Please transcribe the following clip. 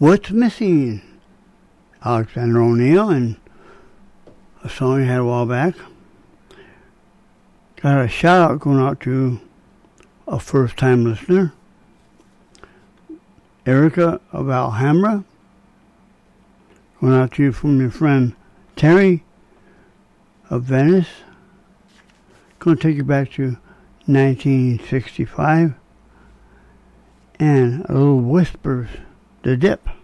What's Missing? Alexander O'Neill, and a song he had a while back. Got a shout out going out to a first time listener, Erica of Alhambra. Going out to you from your friend Terry of Venice. Going to take you back to 1965. And a little Whispers, The Dip.